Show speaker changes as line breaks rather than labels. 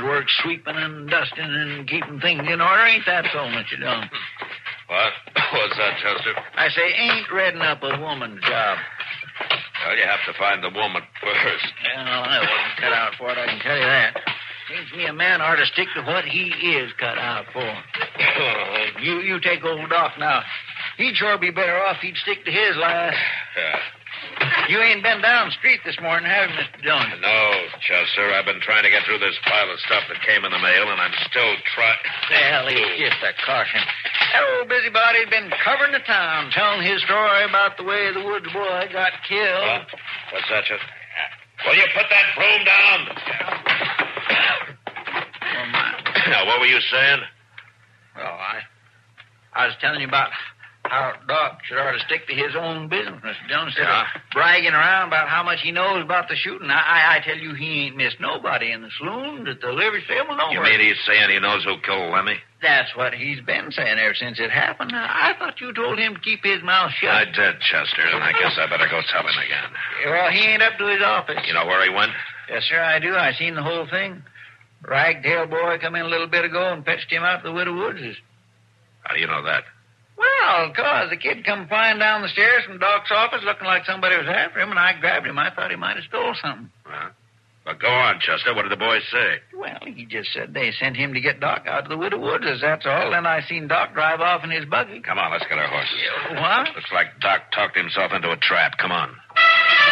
work, sweeping and dusting and keeping things in order. Ain't that so, Mr. Dillon?
What? What's that, Chester?
I say, ain't redding up a woman's job.
Well, you have to find the woman first.
Well, I wasn't cut out for it, I can tell you that. Seems to me a man ought to stick to what he is cut out for. You take old Doc now. He'd sure be better off if he'd stick to his line.
Yeah.
You ain't been down the street this morning, have you, Mr. Dillon?
No, Chester. I've been trying to get through this pile of stuff that came in the mail, and I'm still trying.
Well, it's just a caution. That old busybody's been covering the town, telling his story about the way the woods boy got killed.
What's that, Chester? Will you put that broom down?
Oh, my.
Now, what were you saying?
Well, I was telling you about how Doc should ought to stick to his own business, Mr. Dillon, instead of bragging around about how much he knows about the shooting. I tell you, he ain't missed nobody in the saloon, at the livery stable, nowhere.
You mean he's saying he knows who killed Lemmy?
That's what he's been saying ever since it happened. Now, I thought you told him to keep his mouth shut.
I did, Chester, and I guess I better go tell him again.
Well, he ain't up to his office.
You know where he went?
Yes, sir, I do. I seen the whole thing. Ragtail boy come in a little bit ago and fetched him out to the Widow Woods'.
How do you know that?
Well, 'cause the kid come flying down the stairs from Doc's office looking like somebody was after him, and I grabbed him. I thought he might have stole something.
Well, go on, Chester. What did the boys say?
Well, he just said they sent him to get Doc out to the Widow Woods', that's all. Then I seen Doc drive off in his buggy.
Come on, let's get our horses.
What?
Looks like Doc talked himself into a trap. Come on.